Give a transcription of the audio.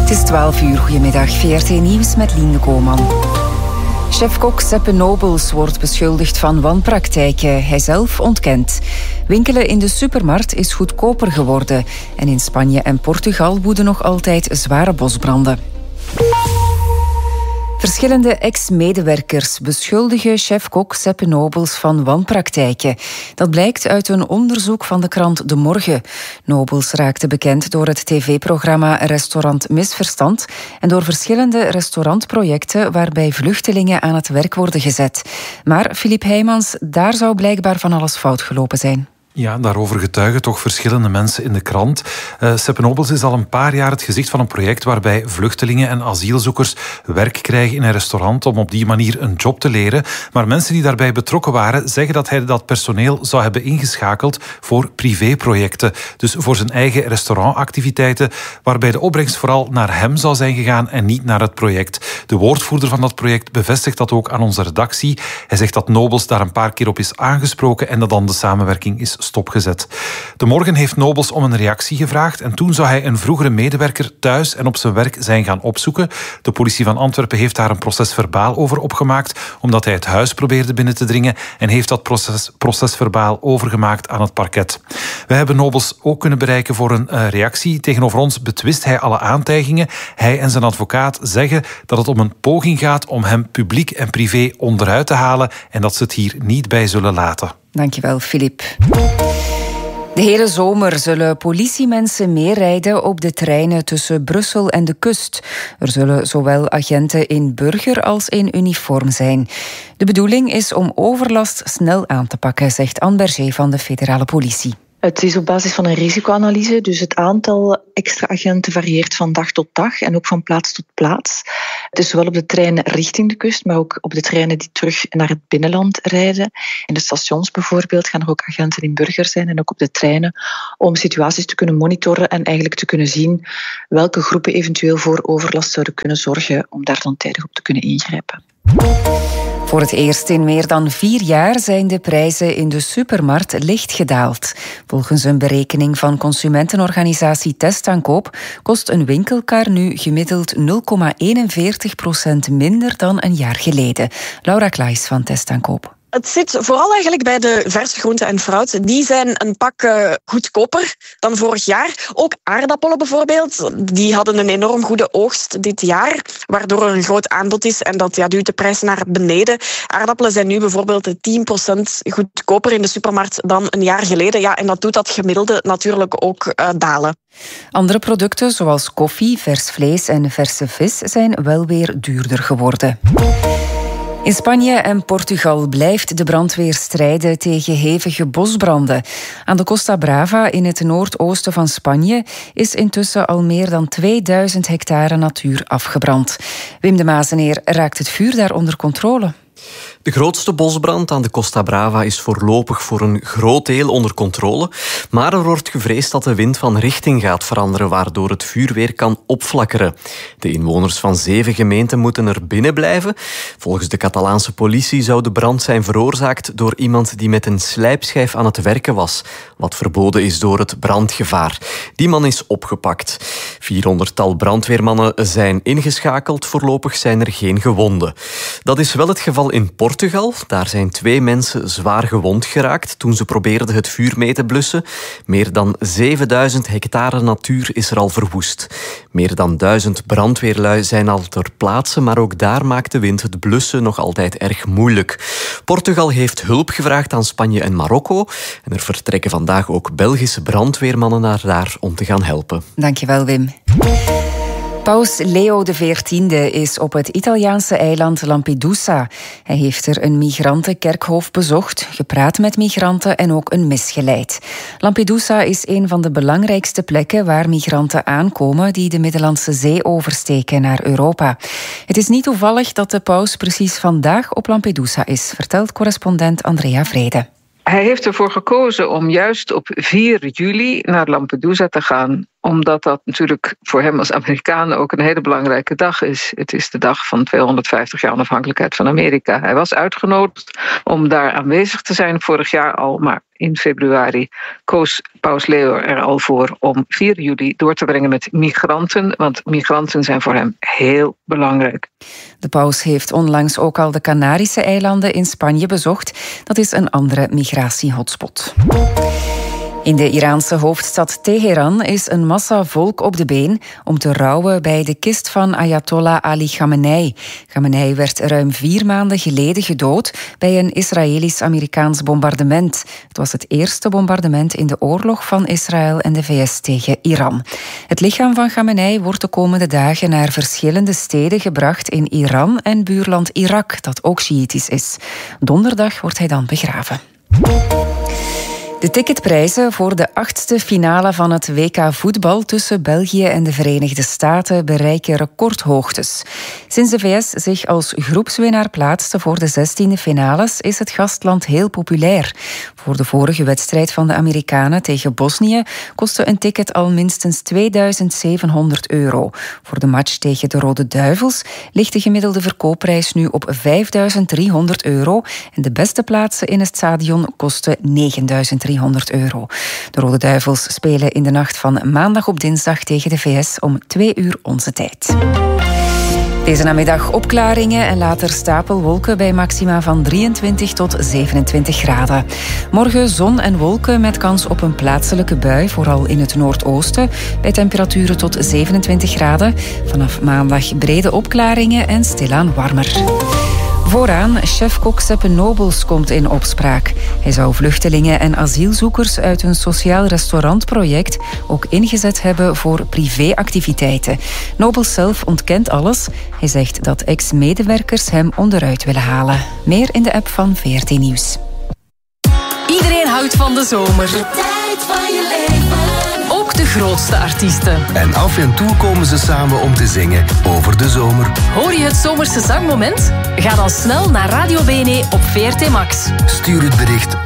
Het is 12 uur. Goedemiddag. VRT Nieuws met Lien Koolman. Chef-kok Seppe Nobels wordt beschuldigd van wanpraktijken. Hij zelf ontkent. Winkelen in de supermarkt is goedkoper geworden. En in Spanje en Portugal woeden nog altijd zware bosbranden. Verschillende ex-medewerkers beschuldigen chef-kok Seppe Nobels van wanpraktijken. Dat blijkt uit een onderzoek van de krant De Morgen. Nobels raakte bekend door het tv-programma Restaurant Misverstand en door verschillende restaurantprojecten waarbij vluchtelingen aan het werk worden gezet. Maar Philippe Heijmans, daar zou blijkbaar van alles fout gelopen zijn. Ja, daarover getuigen toch verschillende mensen in de krant. Seppe Nobels is al een paar jaar het gezicht van een project waarbij vluchtelingen en asielzoekers werk krijgen in een restaurant om op die manier een job te leren. Maar mensen die daarbij betrokken waren zeggen dat hij dat personeel zou hebben ingeschakeld voor privéprojecten. Dus voor zijn eigen restaurantactiviteiten, waarbij de opbrengst vooral naar hem zou zijn gegaan en niet naar het project. De woordvoerder van dat project bevestigt dat ook aan onze redactie. Hij zegt dat Nobels daar een paar keer op is aangesproken en dat dan de samenwerking is stopgezet. De Morgen heeft Nobels om een reactie gevraagd en toen zou hij een vroegere medewerker thuis en op zijn werk zijn gaan opzoeken. De politie van Antwerpen heeft daar een procesverbaal over opgemaakt, omdat hij het huis probeerde binnen te dringen en heeft dat procesverbaal overgemaakt aan het parket. We hebben Nobels ook kunnen bereiken voor een reactie. Tegenover ons betwist hij alle aantijgingen. Hij en zijn advocaat zeggen dat het om een poging gaat om hem publiek en privé onderuit te halen en dat ze het hier niet bij zullen laten. Dankjewel, Philippe. De hele zomer zullen politiemensen meerijden op de treinen tussen Brussel en de kust. Er zullen zowel agenten in burger als in uniform zijn. De bedoeling is om overlast snel aan te pakken, zegt Anne Berger van de federale politie. Het is op basis van een risicoanalyse, dus het aantal extra agenten varieert van dag tot dag en ook van plaats tot plaats. Dus zowel op de treinen richting de kust, maar ook op de treinen die terug naar het binnenland rijden. In de stations bijvoorbeeld gaan er ook agenten in burger zijn en ook op de treinen om situaties te kunnen monitoren en eigenlijk te kunnen zien welke groepen eventueel voor overlast zouden kunnen zorgen om daar dan tijdig op te kunnen ingrijpen. Voor het eerst in meer dan 4 jaar zijn de prijzen in de supermarkt licht gedaald. Volgens een berekening van consumentenorganisatie Testaankoop kost een winkelkar nu gemiddeld 0,41% minder dan een jaar geleden. Laura Klaes van Testaankoop. Het zit vooral eigenlijk bij de verse groenten en fruit. Die zijn een pak goedkoper dan vorig jaar. Ook aardappelen bijvoorbeeld. Die hadden een enorm goede oogst dit jaar, waardoor er een groot aanbod is en dat duwt de prijs naar beneden. Aardappelen zijn nu bijvoorbeeld 10% goedkoper in de supermarkt dan een jaar geleden. Ja, en dat doet dat gemiddelde natuurlijk ook dalen. Andere producten zoals koffie, vers vlees en verse vis zijn wel weer duurder geworden. In Spanje en Portugal blijft de brandweer strijden tegen hevige bosbranden. Aan de Costa Brava in het noordoosten van Spanje is intussen al meer dan 2000 hectare natuur afgebrand. Wim de Mazeneer, raakt het vuur daar onder controle? De grootste bosbrand aan de Costa Brava is voorlopig voor een groot deel onder controle. Maar er wordt gevreesd dat de wind van richting gaat veranderen, waardoor het vuur weer kan opflakkeren. De inwoners van 7 gemeenten moeten er binnen blijven. Volgens de Catalaanse politie zou de brand zijn veroorzaakt door iemand die met een slijpschijf aan het werken was, wat verboden is door het brandgevaar. Die man is opgepakt. 400-tal brandweermannen zijn ingeschakeld. Voorlopig zijn er geen gewonden. Dat is wel het geval in Portugal. Daar zijn 2 mensen zwaar gewond geraakt toen ze probeerden het vuur mee te blussen. Meer dan 7000 hectare natuur is er al verwoest. Meer dan 1000 brandweerlui zijn al ter plaatse, maar ook daar maakt de wind het blussen nog altijd erg moeilijk. Portugal heeft hulp gevraagd aan Spanje en Marokko. En er vertrekken vandaag ook Belgische brandweermannen naar daar om te gaan helpen. Dankjewel, Wim. Paus Leo XIV is op het Italiaanse eiland Lampedusa. Hij heeft er een migrantenkerkhof bezocht, gepraat met migranten en ook een mis geleid. Lampedusa is een van de belangrijkste plekken waar migranten aankomen die de Middellandse Zee oversteken naar Europa. Het is niet toevallig dat de paus precies vandaag op Lampedusa is, vertelt correspondent Andrea Vrede. Hij heeft ervoor gekozen om juist op 4 juli naar Lampedusa te gaan. Omdat dat natuurlijk voor hem als Amerikaan ook een hele belangrijke dag is. Het is de dag van 250 jaar onafhankelijkheid van Amerika. Hij was uitgenodigd om daar aanwezig te zijn vorig jaar al, maar in februari koos Paus Leo er al voor om 4 juli door te brengen met migranten, want migranten zijn voor hem heel belangrijk. De paus heeft onlangs ook al de Canarische eilanden in Spanje bezocht. Dat is een andere migratiehotspot. In de Iraanse hoofdstad Teheran is een massa volk op de been om te rouwen bij de kist van Ayatollah Ali Khamenei. Khamenei werd ruim 4 maanden geleden gedood bij een Israëlisch-Amerikaans bombardement. Het was het eerste bombardement in de oorlog van Israël en de VS tegen Iran. Het lichaam van Khamenei wordt de komende dagen naar verschillende steden gebracht in Iran en buurland Irak, dat ook Sjiitisch is. Donderdag wordt hij dan begraven. De ticketprijzen voor de 8e finale van het WK voetbal tussen België en de Verenigde Staten bereiken recordhoogtes. Sinds de VS zich als groepswinnaar plaatste voor de 16e finales is het gastland heel populair. Voor de vorige wedstrijd van de Amerikanen tegen Bosnië kostte een ticket al minstens €2.700. Voor de match tegen de Rode Duivels ligt de gemiddelde verkoopprijs nu op €5.300 en de beste plaatsen in het stadion kosten €9.300. De Rode Duivels spelen in de nacht van maandag op dinsdag tegen de VS om 2 uur onze tijd. Deze namiddag opklaringen en later stapelwolken bij maxima van 23 tot 27 graden. Morgen zon en wolken met kans op een plaatselijke bui, vooral in het noordoosten, bij temperaturen tot 27 graden. Vanaf maandag brede opklaringen en stilaan warmer. Vooraan, chef-kok Seppe Nobels komt in opspraak. Hij zou vluchtelingen en asielzoekers uit een sociaal restaurantproject ook ingezet hebben voor privéactiviteiten. Nobels zelf ontkent alles. Hij zegt dat ex-medewerkers hem onderuit willen halen. Meer in de app van VRT Nieuws. Iedereen houdt van de zomer. De tijd van je leven. Ook de grootste artiesten. En af en toe komen ze samen om te zingen over de zomer. Hoor je het zomerse zangmoment? Ga dan snel naar Radio BNE op VRT Max. Stuur het bericht